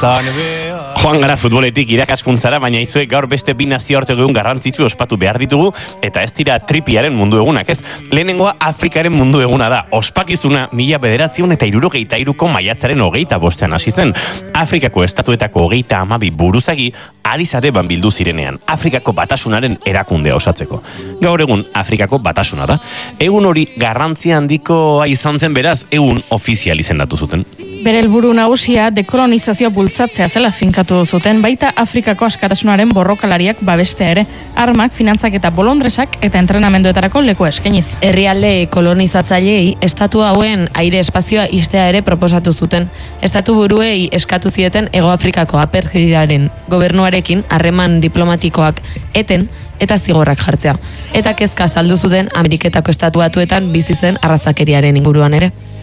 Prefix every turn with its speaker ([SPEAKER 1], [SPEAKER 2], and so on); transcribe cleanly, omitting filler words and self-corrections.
[SPEAKER 1] Joan gara futboletik irakaskuntzara, baina izuek gaur beste bi nazioarteko egun garrantzitsu ospatu behar ditugu, eta ez dira tripiaren mundu egunak, ez? Lehenengoa Afrikaren mundu eguna da. Ospakizuna 1973ko maiatzaren 25 hasi zen. Afrikako estatuetako 32 buruzagi Addis Abeban bildu zirenean, Afrikako batasunaren erakundea osatzeko. Gaur egun Afrikako batasuna da. Egun hori garrantzia handikoa izan zen beraz, egun ofizial izendatu zuten.
[SPEAKER 2] Bere helburu nagusia dekolonizazioa bultzatzea zela finkatu zuten, baita Afrikako askatasunaren borrokalariak babestea ere, armak, finantzak eta bolondresak eta entrenamenduetarako leku eskainiz.
[SPEAKER 3] Herrialde kolonizatzaileei estatu hauen aire espazioa istea ere proposatu zuten. Estatu buruei eskatu zieten Hego Afrikako apartheidaren gobernuarekin harreman diplomatikoak eten eta zigorrak jartzea. Eta kezka azaldu zuten Ameriketako estatu batuetan bizi zen arrazakeriaren inguruan ere.